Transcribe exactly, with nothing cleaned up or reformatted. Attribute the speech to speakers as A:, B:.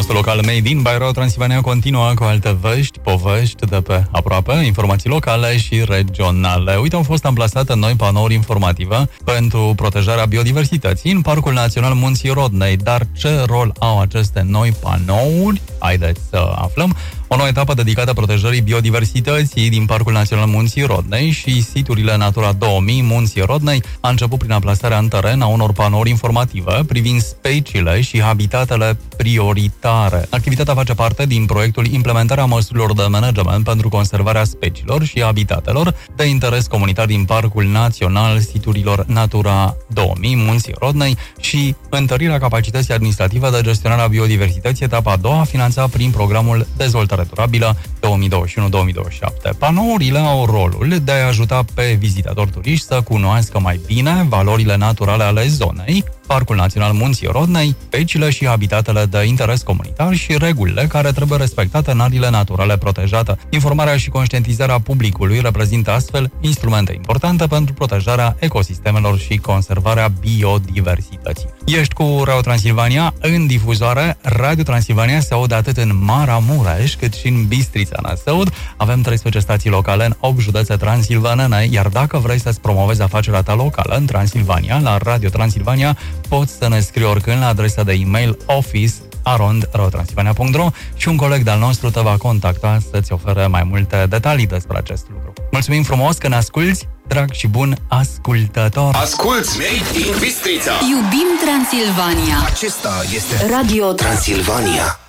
A: nostru local Made in by Radio Transilvania continuă cu alte vești, povești de pe aproape, informații locale și regionale. Uite, au fost amplasate noi panouri informative pentru protejarea biodiversității în Parcul Național Munții Rodnei. Dar ce rol au aceste noi panouri? Haideți să aflăm. O nouă etapă dedicată protejării biodiversității din Parcul Național Munții Rodnei și siturile Natura două mii Munții Rodnei a început prin amplasarea în teren a unor panouri informative privind speciile și habitatele prioritare. Activitatea face parte din proiectul Implementarea măsurilor de management pentru conservarea speciilor și habitatelor de interes comunitar din Parcul Național Siturilor Natura două mii Munții Rodnei și întărirea capacității administrative de gestionare a biodiversității, etapa a doua, finanțată prin programul Dezvoltare Durabilă două mii douăzeci și unu două mii douăzeci și șapte. Panourile au rolul de a ajuta pe vizitatori turiști să cunoască mai bine valorile naturale ale zonei, Parcul Național Munții Rodnei, speciile și habitatele de interes comunitar și regulile care trebuie respectate în arile naturale protejate. Informarea și conștientizarea publicului reprezintă astfel instrumente importante pentru protejarea ecosistemelor și conservarea biodiversității. Ești cu Radio Transilvania în difuzoare. Radio Transilvania se aude atât în Maramureș cât și în Bistrița Năsăud. Avem treisprezece stații locale în opt județe transilvanene, iar dacă vrei să-ți promovezi afacerea ta locală în Transilvania, la Radio Transilvania, poți să ne scrii oricând la adresa de e-mail office arond radio transilvania punct ro și un coleg de-al nostru te va contacta să-ți ofere mai multe detalii despre acest lucru. Mulțumim frumos că ne asculți, drag și bun ascultător!
B: Asculți Made in Bistrița!
C: Iubim Transilvania!
B: Acesta este Radio Transilvania!